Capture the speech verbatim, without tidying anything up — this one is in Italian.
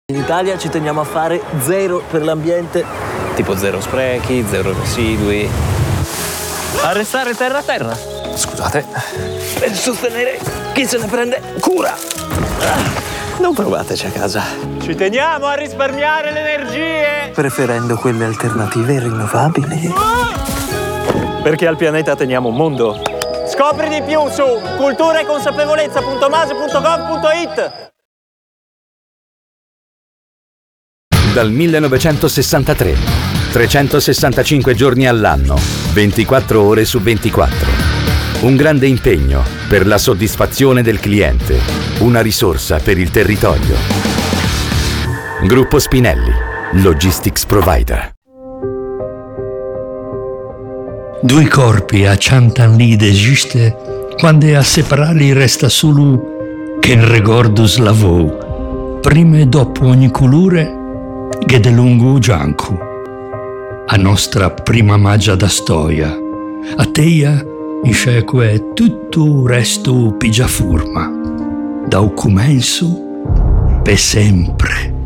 In Italia ci teniamo a fare zero per l'ambiente, tipo zero sprechi, zero residui. Arrestare terra a terra. Scusate. Per sostenere chi se ne prende cura. Non provateci a casa. Ci teniamo a risparmiare le energie. Preferendo quelle alternative e rinnovabili. Perché al pianeta teniamo un mondo. Scopri di più su cultura e consapevolezza punto mase punto gov punto it. Dal millenovecentosessantatré, trecentosessantacinque giorni all'anno, ventiquattro ore su ventiquattro. Un grande impegno per la soddisfazione del cliente, una risorsa per il territorio. Gruppo Spinelli, Logistics Provider. Due corpi acciantan lì d'esiste quando a separarli resta solo che il regordus lavò, prima e dopo ogni colore che de lungo gianco. A nostra prima magia da storia, a teia isceque tutto resto pigia forma, da un comenzo per sempre.